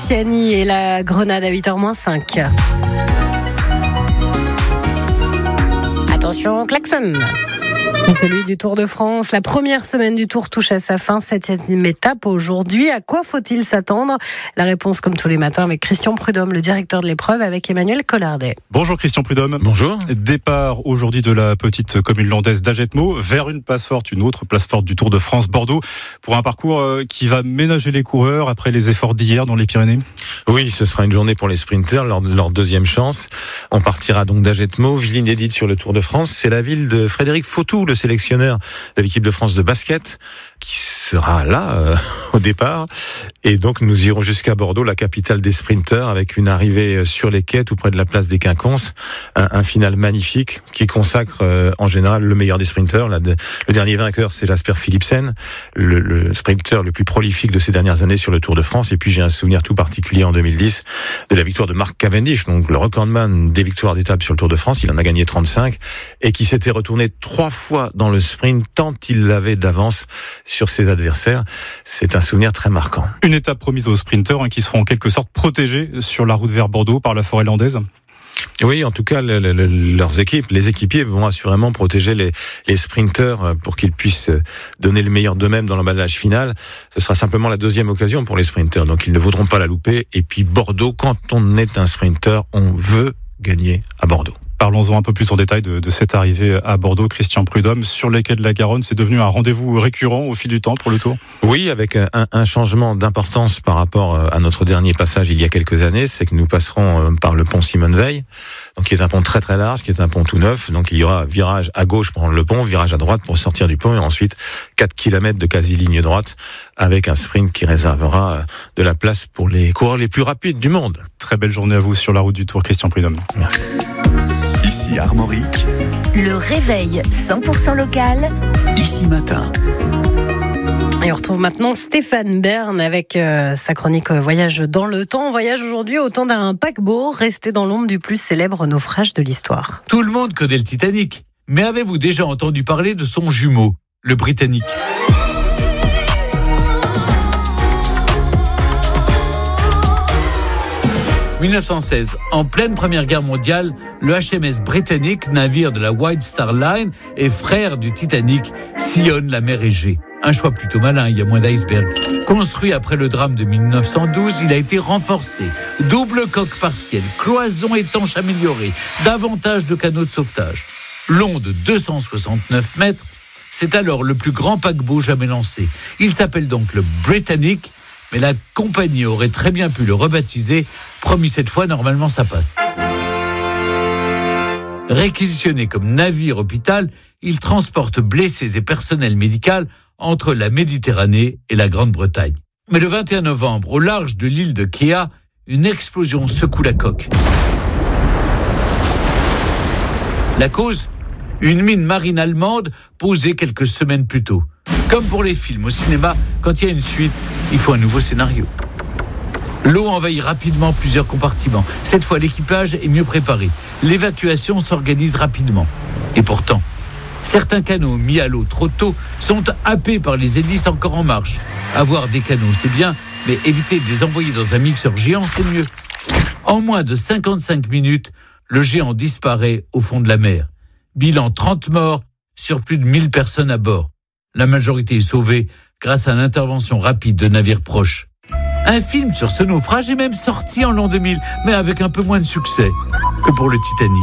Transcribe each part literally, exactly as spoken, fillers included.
Luciani et la Grenade à huit heures moins cinq. Attention, klaxon. C'est celui du Tour de France. La première semaine du Tour touche à sa fin. Septième étape aujourd'hui. À quoi faut-il s'attendre ? La réponse, comme tous les matins, avec Christian Prudhomme, le directeur de l'épreuve, avec Emmanuel Collardet. Bonjour Christian Prudhomme. Bonjour. Départ aujourd'hui de la petite commune landaise d'Agetmo vers une place forte, une autre place forte du Tour de France, Bordeaux, pour un parcours qui va ménager les coureurs après les efforts d'hier dans les Pyrénées. Oui, ce sera une journée pour les sprinters, leur, leur deuxième chance. On partira donc d'Agetmo, ville inédite sur le Tour de France. C'est la ville de Frédéric Fautou, le sélectionneur de l'équipe de France de basket, qui sera là euh, au départ. Et donc nous irons jusqu'à Bordeaux, la capitale des sprinters, avec une arrivée sur les quais tout près de la place des Quinconces. Un, un final magnifique qui consacre euh, en général le meilleur des sprinters. La, de, le dernier vainqueur, c'est Jasper Philipsen, le, le sprinter le plus prolifique de ces dernières années sur le Tour de France. Et puis j'ai un souvenir tout particulier en deux mille dix de la victoire de Mark Cavendish, donc le recordman des victoires d'étape sur le Tour de France. Il en a gagné trente-cinq et qui s'était retourné trois fois dans le sprint tant il l'avait d'avance sur ses adversaires. C'est un souvenir très marquant. Une étape promise aux sprinteurs hein, qui seront en quelque sorte protégés sur la route vers Bordeaux par la forêt landaise. Oui, en tout cas, le, le, leurs équipes, les équipiers vont assurément protéger les, les sprinteurs pour qu'ils puissent donner le meilleur d'eux-mêmes dans l'emballage final. Ce sera simplement la deuxième occasion pour les sprinteurs, donc ils ne voudront pas la louper. Et puis Bordeaux, quand on est un sprinter, on veut gagner à Bordeaux. Parlons-en un peu plus en détail de, de cette arrivée à Bordeaux. Christian Prudhomme, sur les quais de la Garonne, c'est devenu un rendez-vous récurrent au fil du temps pour le Tour ? Oui, avec un, un changement d'importance par rapport à notre dernier passage il y a quelques années, c'est que nous passerons par le pont Simone Veil, donc qui est un pont très très large, qui est un pont tout neuf. Donc il y aura virage à gauche pour prendre le pont, virage à droite pour sortir du pont, et ensuite quatre kilomètres de quasi-ligne droite avec un sprint qui réservera de la place pour les coureurs les plus rapides du monde. Très belle journée à vous sur la route du Tour, Christian Prudhomme. Merci. Ici Armorique, le réveil cent pour cent local, ici matin. Et on retrouve maintenant Stéphane Bern avec euh, sa chronique euh, Voyage dans le temps. On voyage aujourd'hui au temps d'un paquebot resté dans l'ombre du plus célèbre naufrage de l'histoire. Tout le monde connaît le Titanic, mais avez-vous déjà entendu parler de son jumeau, le Britannique ? dix-neuf cent seize, en pleine Première Guerre mondiale, le H M S Britannic, navire de la White Star Line et frère du Titanic, sillonne la mer Égée. Un choix plutôt malin, il y a moins d'iceberg. Construit après le drame de dix-neuf cent douze, il a été renforcé. Double coque partielle, cloison étanche améliorée, davantage de canaux de sauvetage. Long de deux cent soixante-neuf mètres, c'est alors le plus grand paquebot jamais lancé. Il s'appelle donc le Britannic, mais la compagnie aurait très bien pu le rebaptiser. Promis cette fois, normalement ça passe. Réquisitionné comme navire hôpital, il transporte blessés et personnel médical entre la Méditerranée et la Grande-Bretagne. Mais le vingt et un novembre, au large de l'île de Kea, une explosion secoue la coque. La cause ? Une mine marine allemande posée quelques semaines plus tôt. Comme pour les films au cinéma, quand il y a une suite, il faut un nouveau scénario. L'eau envahit rapidement plusieurs compartiments. Cette fois, l'équipage est mieux préparé. L'évacuation s'organise rapidement. Et pourtant, certains canaux mis à l'eau trop tôt sont happés par les hélices encore en marche. Avoir des canaux, c'est bien, mais éviter de les envoyer dans un mixeur géant, c'est mieux. En moins de cinquante-cinq minutes, le géant disparaît au fond de la mer. Bilan trente morts sur plus de mille personnes à bord. La majorité est sauvée grâce à l'intervention rapide de navires proches. Un film sur ce naufrage est même sorti en l'an deux mille, mais avec un peu moins de succès que pour le Titanic.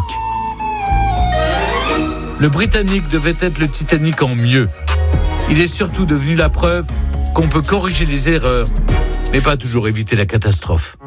Le Britannic devait être le Titanic en mieux. Il est surtout devenu la preuve qu'on peut corriger les erreurs, mais pas toujours éviter la catastrophe.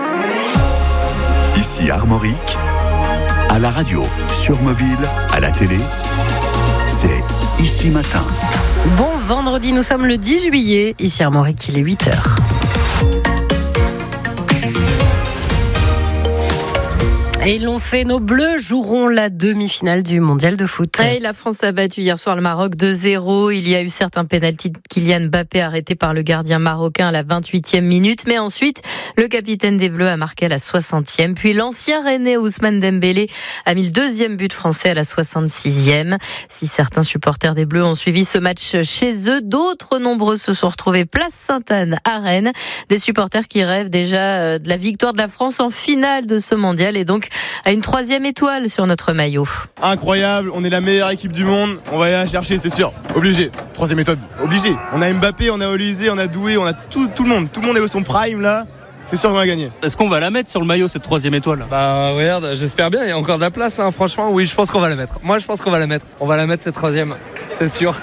Ici Armorique, à la radio, sur mobile, à la télé, c'est Ici Matin. Bon vendredi, nous sommes le dix juillet. Ici Armorique, il est huit heures. Et ils l'ont fait, nos Bleus joueront la demi-finale du mondial de foot. Et la France a battu hier soir le Maroc deux zéro. Il y a eu certains pénaltys de Kylian Mbappé arrêté par le gardien marocain à la vingt-huitième minute. Mais ensuite, le capitaine des Bleus a marqué à la soixantième. Puis l'ancien Rennais Ousmane Dembélé a mis le deuxième but français à la soixante-sixième. Si certains supporters des Bleus ont suivi ce match chez eux, d'autres nombreux se sont retrouvés place Sainte-Anne à Rennes. Des supporters qui rêvent déjà de la victoire de la France en finale de ce mondial et donc à une troisième étoile sur notre maillot. Incroyable, on est la meilleure équipe du monde, on va aller la chercher, c'est sûr, obligé. Troisième étoile, obligé. On a Mbappé, on a Olysée, on a Doué, on a tout, tout le monde, tout le monde est au son prime là. C'est sûr qu'on va gagner. Est-ce qu'on va la mettre sur le maillot, cette troisième étoile ? Bah regarde, j'espère bien, il y a encore de la place, hein. Franchement, oui, je pense qu'on va la mettre. Moi, je pense qu'on va la mettre. On va la mettre cette troisième, c'est sûr.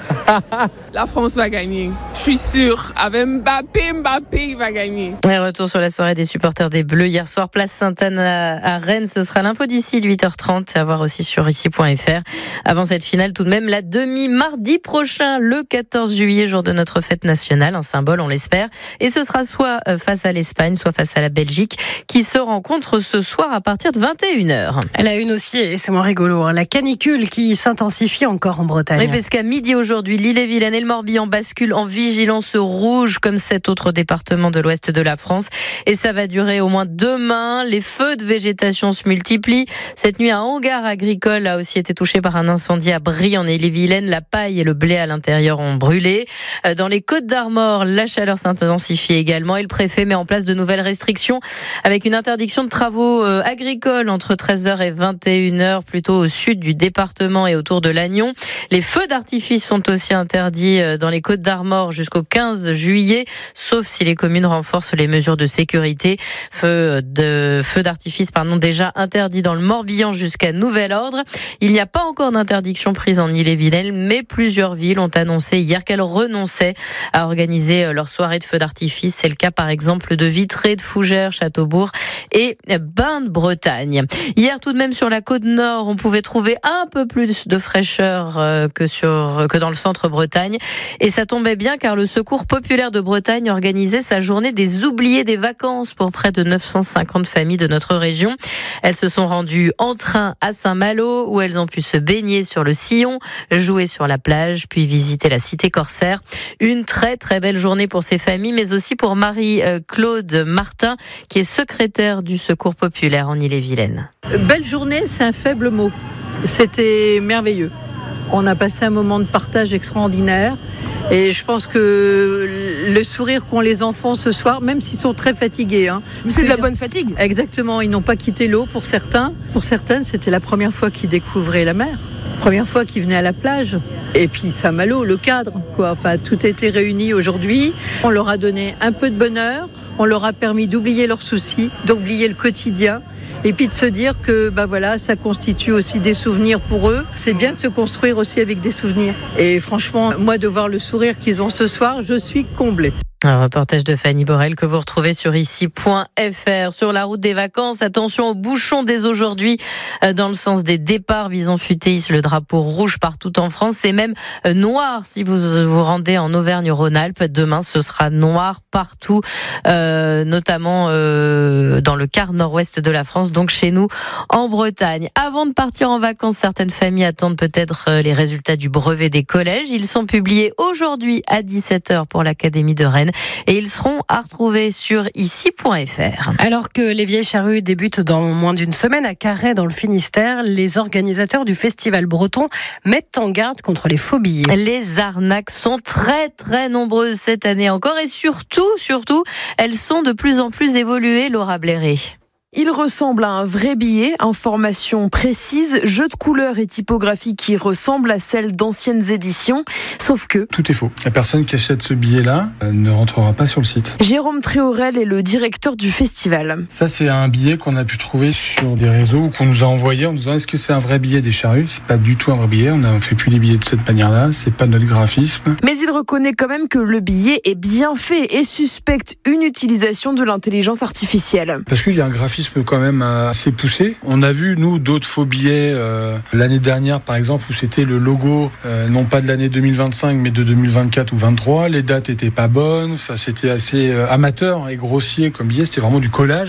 La France va gagner, je suis sûr. Avec Mbappé, Mbappé va gagner. Et retour sur la soirée des supporters des Bleus hier soir, place Sainte-Anne à Rennes. Ce sera l'info d'ici de huit heures trente, à voir aussi sur ici point f r. Avant cette finale, tout de même, la demi mardi prochain, le quatorze juillet, jour de notre fête nationale, un symbole, on l'espère. Et ce sera soit face à l'Espagne, soit face à la Belgique, qui se rencontrent ce soir à partir de vingt et une heures. Elle a une aussi, et c'est moins rigolo, hein, la canicule qui s'intensifie encore en Bretagne. Oui, parce qu'à midi aujourd'hui, l'Ille-et-Vilaine et le Morbihan basculent en vigilance rouge, comme sept autres départements de l'ouest de la France. Et ça va durer au moins demain. Les feux de végétation se multiplient. Cette nuit, un hangar agricole a aussi été touché par un incendie à Brie, en Ille-et-Vilaine. La paille et le blé à l'intérieur ont brûlé. Dans les Côtes-d'Armor, la chaleur s'intensifie également et le préfet met en place de nouvelles restrictions avec une interdiction de travaux euh, agricoles entre treize heures et vingt et une heures, plutôt au sud du département et autour de Lannion. Les feux d'artifice sont aussi interdits euh, dans les Côtes-d'Armor jusqu'au quinze juillet, sauf si les communes renforcent les mesures de sécurité. Feux de feux d'artifice pardon déjà interdits dans le Morbihan jusqu'à nouvel ordre. Il n'y a pas encore d'interdiction prise en Ille-et-Vilaine, mais plusieurs villes ont annoncé hier qu'elles renonçaient à organiser leur soirée de feux d'artifice. C'est le cas par exemple de Vitré, de Fougères, Châteaubourg et Bain de Bretagne. Hier, tout de même, sur la côte nord, on pouvait trouver un peu plus de fraîcheur que sur que dans le centre Bretagne. Et ça tombait bien car le Secours populaire de Bretagne organisait sa journée des oubliés des vacances pour près de neuf cent cinquante familles de notre région. Elles se sont rendues en train à Saint-Malo où elles ont pu se baigner sur le Sillon, jouer sur la plage, puis visiter la cité corsaire. Une très très belle journée pour ces familles, mais aussi pour Marie-Claude Martin, qui est secrétaire du Secours populaire en Ille-et-Vilaine. Belle journée, c'est un faible mot. C'était merveilleux. On a passé un moment de partage extraordinaire. Et je pense que le sourire qu'ont les enfants ce soir, même s'ils sont très fatigués. Hein, c'est de la bonne fatigue. Exactement, ils n'ont pas quitté l'eau pour certains. Pour certaines, c'était la première fois qu'ils découvraient la mer. Première fois qu'ils venaient à la plage. Et puis Saint-Malo, le cadre, quoi. Enfin, tout a été réuni aujourd'hui. On leur a donné un peu de bonheur. On leur a permis d'oublier leurs soucis, d'oublier le quotidien. Et puis de se dire que bah voilà, ça constitue aussi des souvenirs pour eux. C'est bien de se construire aussi avec des souvenirs. Et franchement, moi, de voir le sourire qu'ils ont ce soir, je suis comblée. Un reportage de Fanny Borel que vous retrouvez sur ici point f r. Sur la route des vacances, attention aux bouchons dès aujourd'hui dans le sens des départs. Bison Futé hisse le drapeau rouge partout en France. C'est même noir si vous vous rendez en Auvergne-Rhône-Alpes. Demain, ce sera noir partout, euh, notamment euh, dans le quart nord-ouest de la France, donc chez nous en Bretagne. Avant de partir en vacances, certaines familles attendent peut-être les résultats du brevet des collèges. Ils sont publiés aujourd'hui à dix-sept heures pour l'Académie de Rennes. Et ils seront à retrouver sur ici point f r. Alors que les Vieilles Charrues débutent dans moins d'une semaine à Carhaix dans le Finistère, les organisateurs du festival breton mettent en garde contre les faux billets. Les arnaques sont très très nombreuses cette année encore et surtout, surtout, elles sont de plus en plus évoluées, Laura Bléré. Il ressemble à un vrai billet, information précise, jeu de couleurs et typographie qui ressemble à celle d'anciennes éditions, sauf que... Tout est faux. La personne qui achète ce billet-là ne rentrera pas sur le site. Jérôme Tréorel est le directeur du festival. Ça, c'est un billet qu'on a pu trouver sur des réseaux ou qu'on nous a envoyé en nous disant est-ce que c'est un vrai billet des Charrues ? C'est pas du tout un vrai billet, on ne fait plus des billets de cette manière-là, c'est pas notre graphisme. Mais il reconnaît quand même que le billet est bien fait et suspecte une utilisation de l'intelligence artificielle. Parce qu'il y a un graphisme quand même assez poussé. On a vu, nous, d'autres faux billets euh, l'année dernière, par exemple, où c'était le logo, euh, non pas de l'année deux mille vingt-cinq, mais de deux mille vingt-quatre ou vingt-trois. Les dates étaient pas bonnes. Enfin, c'était assez euh, amateur et grossier comme billet. C'était vraiment du collage, quoi.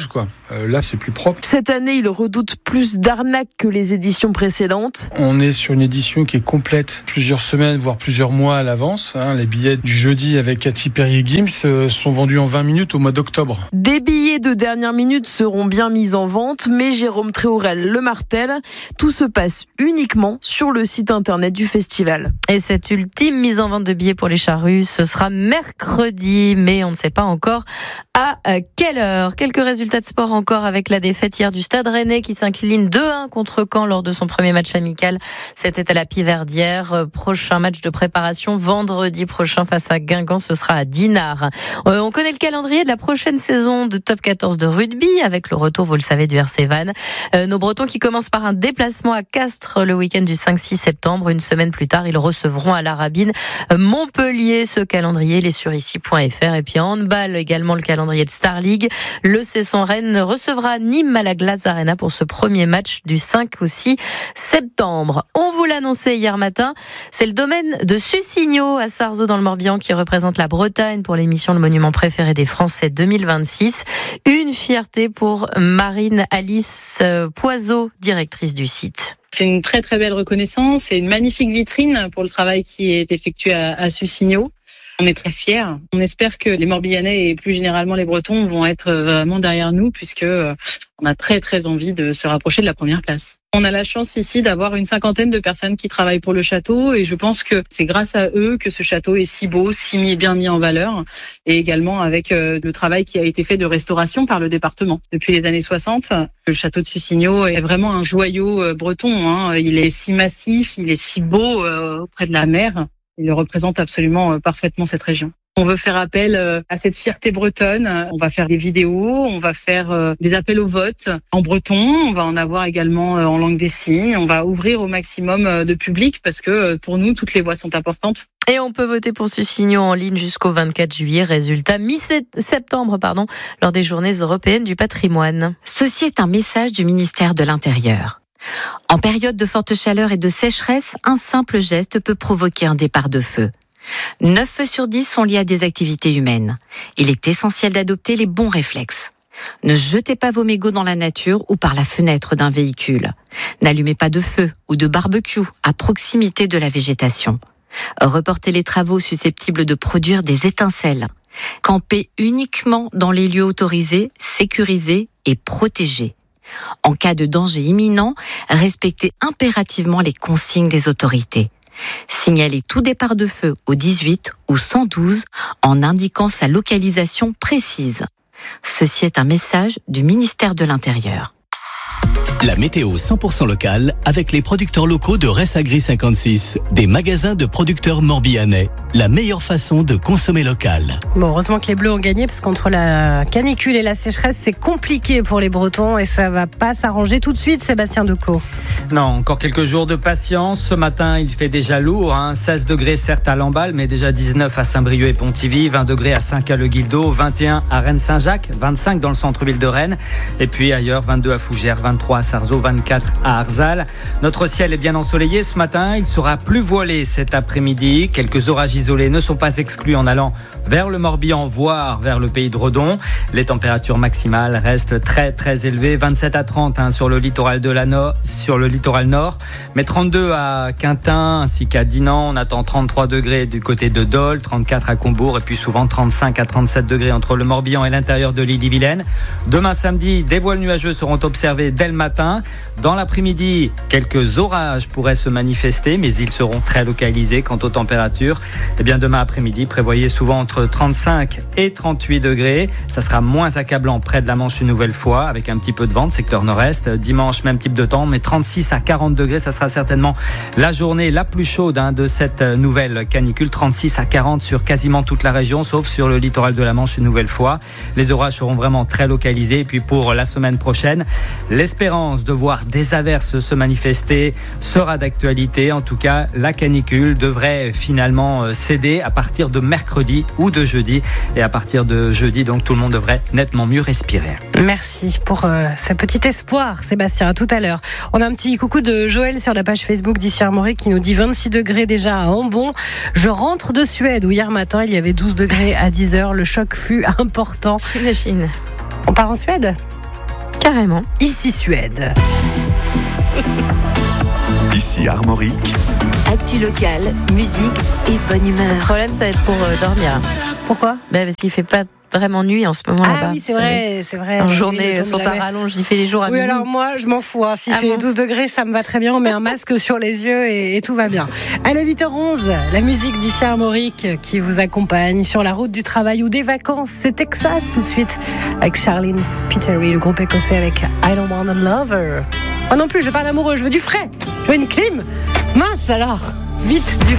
Euh, là, c'est plus propre. Cette année, il redoute plus d'arnaques que les éditions précédentes. On est sur une édition qui est complète plusieurs semaines, voire plusieurs mois à l'avance. Hein, les billets du jeudi avec Cathy Perrier-Gims euh, sont vendus en vingt minutes au mois d'octobre. Des billets de dernière minute seront bien mis en vente, mais Jérôme Tréhorel le martèle. Tout se passe uniquement sur le site internet du festival. Et cette ultime mise en vente de billets pour les charrues, ce sera mercredi, mais on ne sait pas encore à quelle heure. Quelques résultats de sport encore avec la défaite hier du Stade Rennais qui s'incline deux un contre Caen lors de son premier match amical. C'était à la Piverdière. Prochain match de préparation vendredi prochain face à Guingamp, ce sera à Dinard. Euh, on connaît le calendrier de la prochaine saison de Top quatorze de rugby avec le retour, vous le savez, du R C Vannes. Euh, nos Bretons qui commencent par un déplacement à Castres le week-end du cinq six septembre. Une semaine plus tard, ils recevront à la Rabine Montpellier. Ce calendrier, il est sur ici point f r. Et puis en handball également le calendrier de Star League. Le Cesson Rennes recevra Nîmes à la Glace Arena pour ce premier match du cinq au six septembre. On vous l'annonçait hier matin, c'est le domaine de Sucigno à Sarzeau dans le Morbihan qui représente la Bretagne pour l'émission Le Monument préféré des Français deux mille vingt-six. Une fierté pour Marine Alice Poiseau, directrice du site. C'est une très très belle reconnaissance, c'est une magnifique vitrine pour le travail qui est effectué à, à Sucigno. On est très fiers. On espère que les Morbihanais et plus généralement les Bretons vont être vraiment derrière nous puisque on a très très envie de se rapprocher de la première place. On a la chance ici d'avoir une cinquantaine de personnes qui travaillent pour le château et je pense que c'est grâce à eux que ce château est si beau, si bien mis en valeur et également avec le travail qui a été fait de restauration par le département. Depuis les années soixante, le château de Sucigno est vraiment un joyau breton. Hein. Il est si massif, il est si beau auprès de la mer. Il représente absolument parfaitement cette région. On veut faire appel à cette fierté bretonne. On va faire des vidéos, on va faire des appels au vote en breton, on va en avoir également en langue des signes. On va ouvrir au maximum de public parce que pour nous, toutes les voix sont importantes. Et on peut voter pour Sucigno en ligne jusqu'au vingt-quatre juillet. Résultat mi-septembre, pardon, lors des Journées européennes du patrimoine. Ceci est un message du ministère de l'Intérieur. En période de forte chaleur et de sécheresse, un simple geste peut provoquer un départ de feu. neuf feux sur dix sont liés à des activités humaines. Il est essentiel d'adopter les bons réflexes. Ne jetez pas vos mégots dans la nature ou par la fenêtre d'un véhicule. N'allumez pas de feu ou de barbecue à proximité de la végétation. Reportez les travaux susceptibles de produire des étincelles. Campez uniquement dans les lieux autorisés, sécurisés et protégés. En cas de danger imminent, respectez impérativement les consignes des autorités. Signalez tout départ de feu au dix-huit ou cent douze en indiquant sa localisation précise. Ceci est un message du ministère de l'Intérieur. La météo cent pour cent locale avec les producteurs locaux de Ressagri cinquante-six, des magasins de producteurs morbihanais. La meilleure façon de consommer local. Bon, heureusement que les Bleus ont gagné parce qu'entre la canicule et la sécheresse, c'est compliqué pour les Bretons et ça va pas s'arranger tout de suite, Sébastien Decaux. Non, encore quelques jours de patience. Ce matin, il fait déjà lourd, hein. seize degrés certes à Lamballe, mais déjà dix-neuf à Saint-Brieuc et Pontivy, vingt degrés à Saint-Calois-le-Guildo, vingt et un à Rennes-Saint-Jacques, vingt-cinq dans le centre-ville de Rennes, et puis ailleurs vingt-deux à Fougères, vingt-trois à Sarzeau, vingt-quatre à Arzal. Notre ciel est bien ensoleillé ce matin, il sera plus voilé cet après-midi. Quelques orages isolés ne sont pas exclus en allant vers le Morbihan, voire vers le pays de Redon. Les températures maximales restent très très élevées, vingt-sept à trente hein, sur le littoral de la Nord, sur le littoral nord, mais trente-deux à Quintin ainsi qu'à Dinan. On attend trente-trois degrés du côté de Dole, trente-quatre à Combourg et puis souvent trente-cinq à trente-sept degrés entre le Morbihan et l'intérieur de l'Ille-et-Vilaine. Demain samedi, des voiles nuageux seront observés dès le matin. Dans l'après-midi, quelques orages pourraient se manifester, mais ils seront très localisés. Quant aux températures, eh bien demain après-midi, prévoyez souvent entre trente-cinq et trente-huit degrés. Ça sera moins accablant près de la Manche une nouvelle fois, avec un petit peu de vent, secteur nord-est. Dimanche, même type de temps, mais trente-six à quarante degrés, ça sera certainement la journée la plus chaude hein, de cette nouvelle canicule. trente-six à quarante sur quasiment toute la région, sauf sur le littoral de la Manche une nouvelle fois. Les orages seront vraiment très localisés. Et puis pour la semaine prochaine, l'espérance de voir des averses se manifester sera d'actualité. En tout cas, la canicule devrait finalement céder à partir de mercredi ou de jeudi. Et à partir de jeudi, donc, tout le monde devrait nettement mieux respirer. Merci pour euh, ce petit espoir, Sébastien. À tout à l'heure. On a un petit coucou de Joël sur la page Facebook d'Ici Armorique qui nous dit vingt-six degrés déjà à Ambon. Je rentre de Suède où hier matin, il y avait douze degrés à dix heures. Le choc fut important. La Chine. On part en Suède ? Carrément. Ici Suède. Ici Armorique. Actu locale, musique et bonne humeur. Le problème, ça va être pour euh, dormir. Pourquoi ? Ben, parce qu'il fait pas vraiment nuit en ce moment ah là-bas. oui, c'est vrai, c'est vrai. En La journée, nuit ne sont tombe à jamais. rallonge, il fait les jours à Oui, minuit. alors moi, je m'en fous. Hein. S'il Ah fait bon douze degrés, ça me va très bien. On met un masque sur les yeux et, et tout va bien. Allez, huit heures onze, la musique d'ici Armorique qui vous accompagne sur la route du travail ou des vacances. C'est Texas tout de suite avec Charlene Spiteri, le groupe écossais avec I Don't Want a Lover. Moi non plus, je veux pas d'amoureux, je veux du frais. Je veux une clim. Mince alors, vite du